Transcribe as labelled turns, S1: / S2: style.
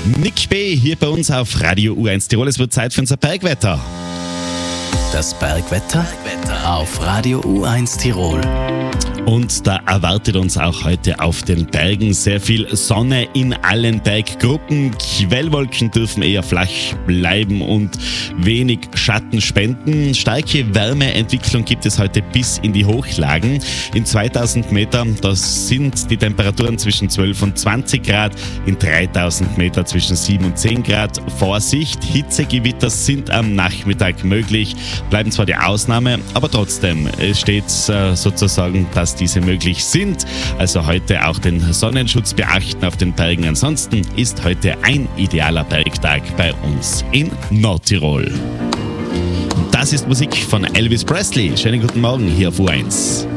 S1: Nick B. hier bei uns auf Radio U1 Tirol. Es wird Zeit für unser Bergwetter.
S2: Das Bergwetter auf Radio U1 Tirol.
S1: Und da erwartet uns auch heute auf den Bergen sehr viel Sonne in allen Berggruppen. Quellwolken dürfen eher flach bleiben und wenig Schatten spenden. Starke Wärmeentwicklung gibt es heute bis in die Hochlagen. In 2000 Meter, das sind die Temperaturen zwischen 12 und 20 Grad. In 3000 Meter zwischen 7 und 10 Grad. Vorsicht, Hitzegewitter sind am Nachmittag möglich. Bleiben zwar die Ausnahme, aber trotzdem, es steht sozusagen, dass diese möglich sind. Also heute auch den Sonnenschutz beachten auf den Bergen. Ansonsten ist heute ein idealer Bergtag bei uns in Nordtirol. Das ist Musik von Elvis Presley. Schönen guten Morgen hier auf U1.